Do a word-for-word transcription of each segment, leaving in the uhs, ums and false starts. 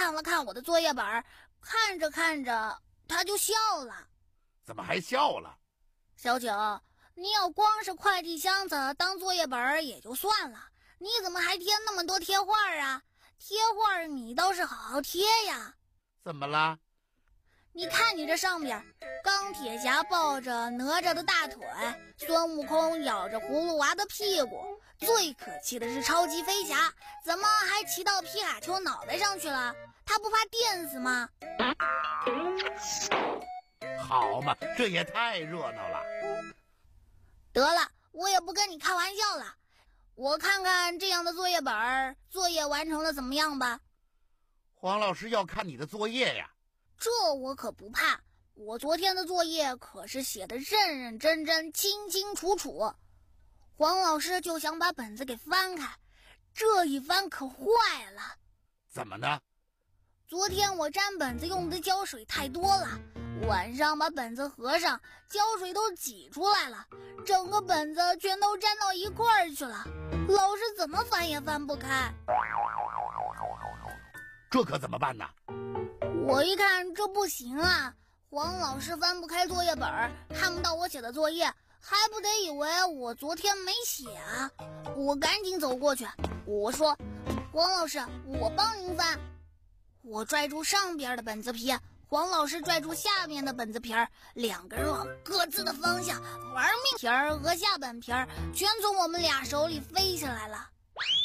看了看我的作业本，看着看着他就笑了。 怎么还笑了？ 小九，你要光是快递箱子当作业本也就算了，你怎么还贴那么多贴画啊？贴画你倒是好好贴呀。 怎么了？ 你看你这上边，钢铁侠抱着哪吒的大腿，孙悟空咬着葫芦娃的屁股，最可气的是超级飞侠，怎么还骑到皮卡丘脑袋上去了？他不怕电死吗？ 好嘛，这也太热闹了。 得了，我也不跟你开玩笑了，我看看这样的作业本，作业完成了怎么样吧？ 黄老师要看你的作业呀。 这我可不怕，我昨天的作业可是写得认认真真、清清楚楚。黄老师就想把本子给翻开，这一翻可坏了。 怎么呢？ 昨天我沾本子用的胶水太多了，晚上把本子合上，胶水都挤出来了，整个本子全都粘到一块儿去了，老师怎么翻也翻不开。 这可怎么办呢？ 我一看这不行啊，黄老师翻不开作业本，看不到我写的作业，还不得以为我昨天没写啊。我赶紧走过去，我说，黄老师，我帮您翻。我拽住上边的本子皮，黄老师拽住下面的本子皮儿，两个人往各自的方向玩命，皮儿和下本皮儿全从我们俩手里飞下来了。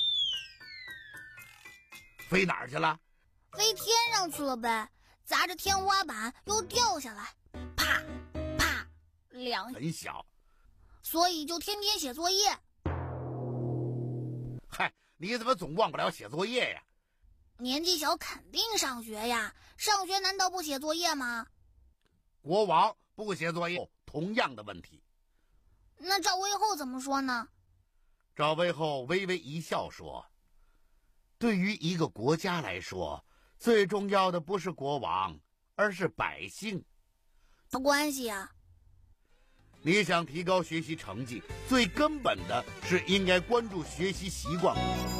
飞哪儿去了？ 飞天上去了呗，砸着天花板又掉下来，啪啪两很小， 所以就天天写作业。 嗨，你怎么总忘不了写作业呀？ 年纪小肯定上学呀，上学难道不写作业吗？ 国王不写作业，同样的问题。 那赵威后怎么说呢？ 赵威后微微一笑说，对于一个国家来说，最重要的不是国王，而是百姓。 什么关系啊？ 你想提高学习成绩，最根本的是应该关注学习习惯。